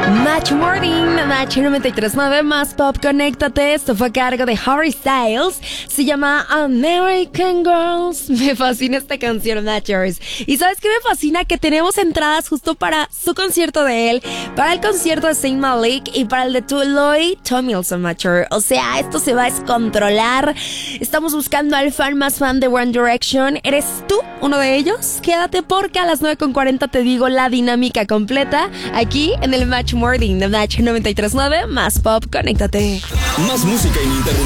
Match Morning, Match 93.9, más pop, conéctate. Esto fue a cargo de Harry Styles. Se llama American Girls. Me fascina esta canción, Matchers. Y ¿sabes qué me fascina? Que tenemos entradas justo para su concierto de él, para el concierto de Saint Malik y para el de Lloyd Tomlinson, Matcher. O sea, esto se va a descontrolar. Estamos buscando al fan más fan de One Direction. ¿Eres tú uno de ellos? Quédate porque a las 9:40 te digo la dinámica completa aquí en el Match Morning de Match 93.9, más pop, conéctate. Más música ininterrumpida.